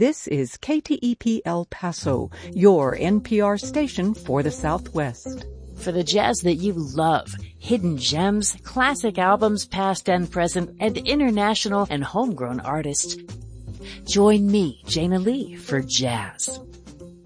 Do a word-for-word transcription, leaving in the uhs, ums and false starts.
This is K T E P El Paso, your N P R station for the Southwest. For the jazz that you love, hidden gems, classic albums past and present, and international and homegrown artists, join me, Jana Lee, for Jazz.